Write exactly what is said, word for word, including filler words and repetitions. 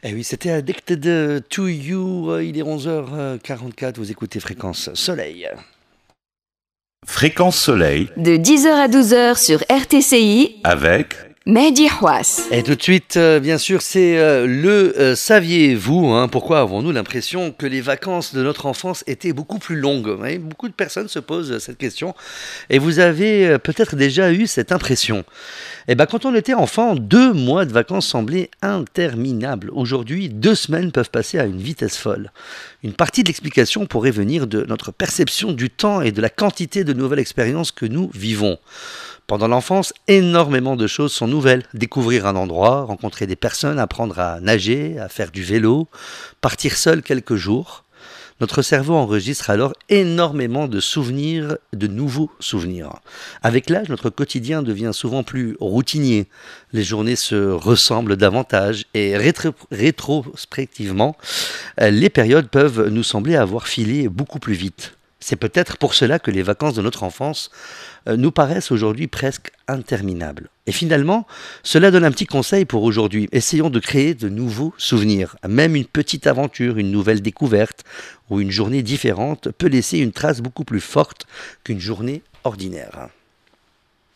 Eh oui, c'était Addicted to You. euh, Il est onze heures quarante-quatre. Vous écoutez Fréquence Soleil. Fréquence Soleil De dix heures à douze heures sur R T C I, avec Mehdi Houas. Et tout de suite, euh, bien sûr, c'est euh, le euh, saviez-vous, hein, pourquoi avons-nous l'impression que les vacances de notre enfance étaient beaucoup plus longues, hein? Beaucoup de personnes se posent cette question et vous avez euh, peut-être déjà eu cette impression. Eh ben, quand on était enfant, deux mois de vacances semblaient interminables. Aujourd'hui, deux semaines peuvent passer à une vitesse folle. Une partie de l'explication pourrait venir de notre perception du temps et de la quantité de nouvelles expériences que nous vivons. Pendant l'enfance, énormément de choses sont nouvelles. Découvrir un endroit, rencontrer des personnes, apprendre à nager, à faire du vélo, partir seul quelques jours. Notre cerveau enregistre alors énormément de souvenirs, de nouveaux souvenirs. Avec l'âge, notre quotidien devient souvent plus routinier. Les journées se ressemblent davantage et rétro- rétrospectivement, euh, les périodes peuvent nous sembler avoir filé beaucoup plus vite. C'est peut-être pour cela que les vacances de notre enfance euh, nous paraissent aujourd'hui presque interminables. Et finalement, cela donne un petit conseil pour aujourd'hui. Essayons de créer de nouveaux souvenirs. Même une petite aventure, une nouvelle découverte ou une journée différente peut laisser une trace beaucoup plus forte qu'une journée ordinaire.